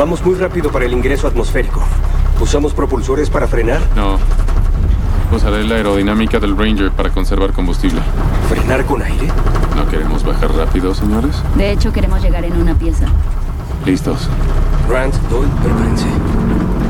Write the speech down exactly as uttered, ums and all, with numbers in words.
Vamos muy rápido para el ingreso atmosférico. ¿Usamos propulsores para frenar? No. Usaré la aerodinámica del Ranger para conservar combustible. ¿Frenar con aire? ¿No queremos bajar rápido, señores? De hecho, queremos llegar en una pieza. Listos. Grant, Doyle, prepárense.